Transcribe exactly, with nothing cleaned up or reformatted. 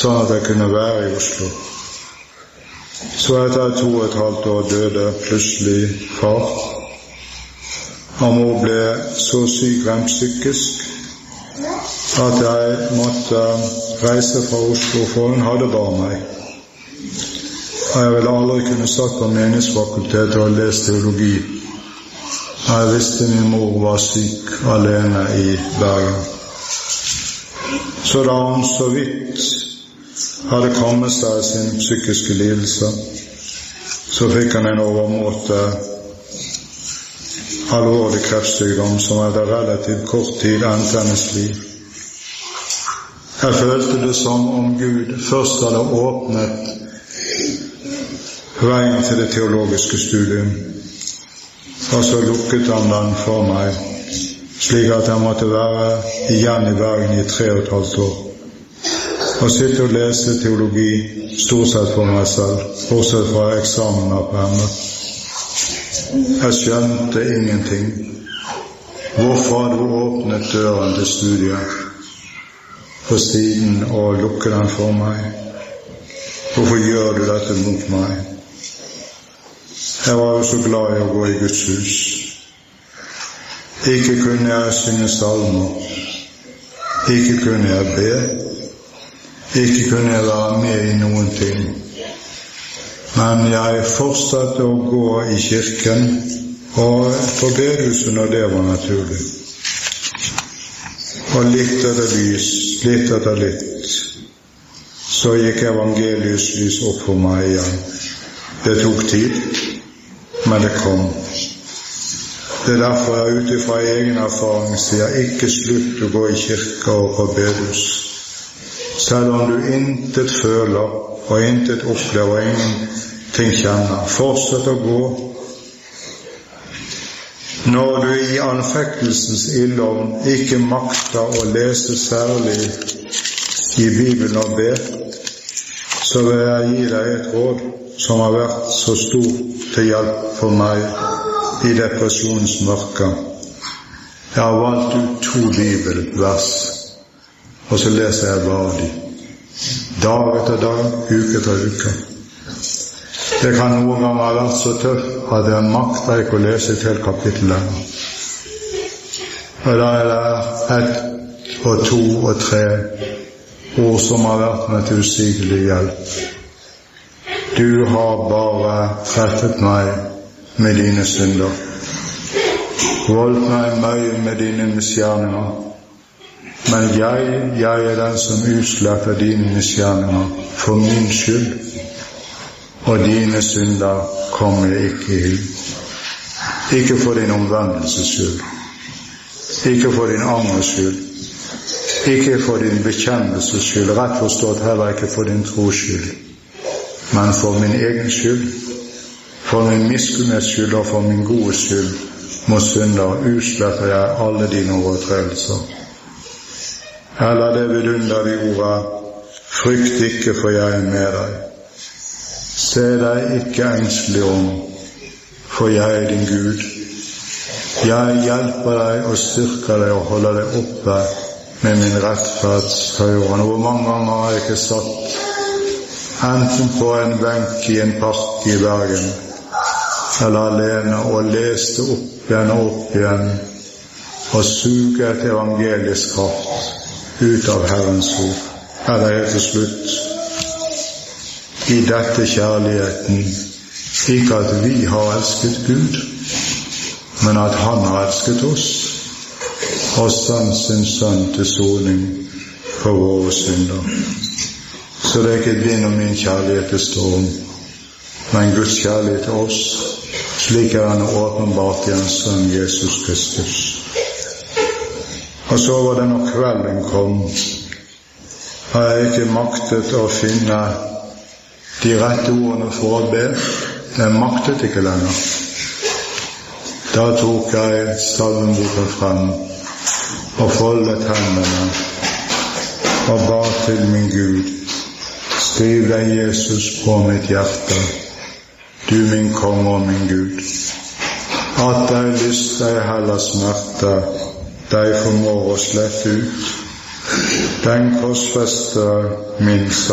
sånn at jeg kunne være i Oslo. Så etter to og et halvt år døde plutselig far. Og mor ble så syk rent psykisk at jeg måtte reise fra Oslo, for hun hadde bare meg. Og jeg ville aldri kunne satt på menighetsfakultetet og lest teologi. Jeg visste min mor var syk alene i Bergen. Så da hun så vidt hadde kommet seg sin psykiske lidelse, så fikk han en overmåte alvorlig kreftsykdom som etter relativt kort tid endte hennes liv. Jeg følte det som om Gud først hadde åpnet veien til det teologiske studium, og så lukket han den for meg, slik at jeg måtte være igjen i Bergen i tre og et halvt år, og sitte og lese teologi stort sett for meg selv, bortsett fra eksamener på emnet. Jeg skjønte ingenting. Hvorfor hadde du åpnet døren til studiet på siden og lukket den for meg? Hvorfor gjør du dette mot meg? Jeg var jo så glad i å gå i Guds hus. Ikke kunne jeg synge salmer. Ikke kunne jeg be. Ikke kunne jeg være med i noen ting. Men jeg fortsatte å gå i kirken og på bedehuset når det var naturlig. Og litt etter lys, litt etter litt, så gikk evangeliets lys opp for meg igjen. Det tok tid, men det kom. Det er derfor jeg ut ifra egen erfaring sier ikke slutt å gå i kirke og på bedehus. Selv om du intet føler og intet opplever, ingenting kjenner, fortsett å gå. Når du i anfektelsens ildovn ikke makter å lese særlig i Bibelen og be, så vil jeg gi deg et råd som har vært så stor til hjelp for meg i depresjonens mørke. Jeg har valgt ut to bibelvers, og så leser jeg bare de. Dag etter dag, uke etter uke. Det kan noen ganger ha vært så tøft at jeg makter ikke å lese et helt kapittel lenger. Og da er det ett og to og tre ord som har vært meg til usigelig hjelp. Du har bare trettet meg med dine synder, voldt meg mye med dine misgjerninger, men jeg, jeg er den som utsletter dine misgjerninger for min skyld, og dine synder kommer ikke i. Ikke for din omvendelses skyld, ikke for din angers skyld, ikke for din bekjennelses skyld, rett forstått heller ikke for din tros skyld, men for min egen skyld, for min miskunnhets skyld og for min gode skyld, må synder utsletter jeg alle dine overtredelser. Eller det vidunderlige ordet, frykt ikke, for jeg er med deg. Se deg ikke engstelig om, for jeg er din Gud. Jeg hjelper deg og styrker deg og holder deg oppe med min rettferdshøyre. Hvor mange ganger har jeg ikke satt enten på en benk i en park i Bergen, eller alene, og leste opp igjen og opp igjen, og suget evangelisk kraft ut av Herrens ord. Eller helt til slutt, i dette kjærligheten, ikke at vi har elsket Gud, men at han har elsket oss, og sendt sin sønn til soning for våre synder. Så det er ikke din og min kjærlighet det står om, men Guds kjærlighet til oss, slik er han åpenbart i hans sønn Jesus Kristus. Og så var det når kvelden kom, har jeg ikke maktet å finne de rette ordene for å be. Jeg maktet ikke lenger. Da tok jeg salmeboken frem og foldet hendene og ba til min Gud: skriv deg Jesus på mitt hjerte, du min konge og min Gud. At deg lyst, deg heller smerte, deg formår å slette ut. Den korsfester min